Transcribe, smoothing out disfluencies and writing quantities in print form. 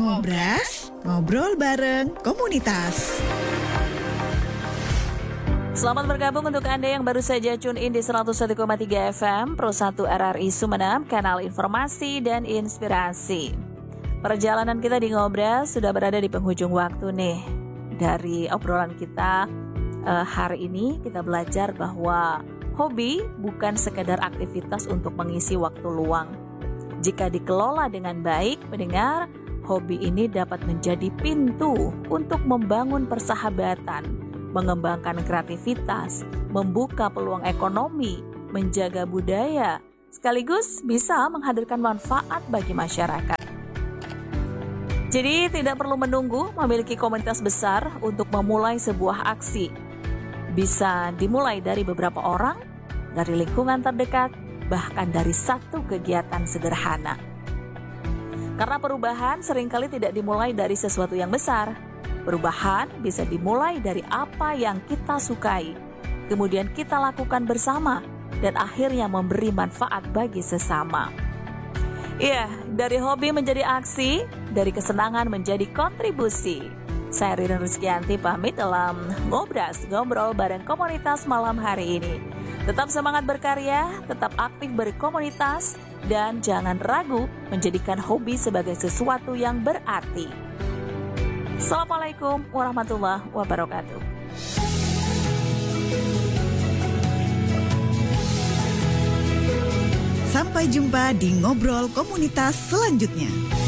Ngobras, ngobrol bareng komunitas. Selamat bergabung untuk Anda yang baru saja tune in di 101,3 FM Pro 1 RRI Sumeneb, kanal informasi dan inspirasi. Perjalanan kita di Ngobras sudah berada di penghujung waktu nih. Dari obrolan kita hari ini kita belajar bahwa hobi bukan sekedar aktivitas untuk mengisi waktu luang. Jika dikelola dengan baik, pendengar, hobi ini dapat menjadi pintu untuk membangun persahabatan, mengembangkan kreativitas, membuka peluang ekonomi, menjaga budaya, sekaligus bisa menghadirkan manfaat bagi masyarakat. Jadi tidak perlu menunggu memiliki komunitas besar untuk memulai sebuah aksi. Bisa dimulai dari beberapa orang, dari lingkungan terdekat, bahkan dari satu kegiatan sederhana. Karena perubahan seringkali tidak dimulai dari sesuatu yang besar. Perubahan bisa dimulai dari apa yang kita sukai, kemudian kita lakukan bersama, dan akhirnya memberi manfaat bagi sesama. Iya, dari hobi menjadi aksi, dari kesenangan menjadi kontribusi. Saya Ririn Rizkyanti pamit dalam Ngobras, ngobrol bareng komunitas malam hari ini. Tetap semangat berkarya, tetap aktif berkomunitas, dan jangan ragu menjadikan hobi sebagai sesuatu yang berarti. Assalamualaikum warahmatullahi wabarakatuh. Sampai jumpa di ngobrol komunitas selanjutnya.